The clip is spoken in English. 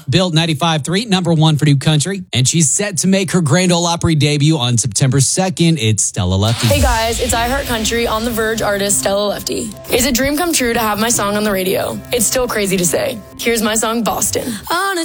Built 95.3, number one for New Country. And she's set to make her Grand Ole Opry debut on September 2nd. It's Stella Lefty. Hey guys, it's I Heart Country on The Verge artist Stella Lefty. It's a dream come true to have my song on the radio. It's still crazy to say. Here's my song, Boston. On a